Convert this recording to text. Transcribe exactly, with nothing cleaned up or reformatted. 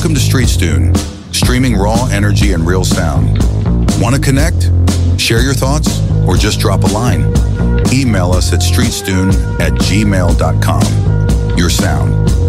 Welcome to StreetStune, streaming raw energy and real sound. Want to connect? Share your thoughts? Or just drop a line? Email us at streetstune at gmail dot com. Your sound,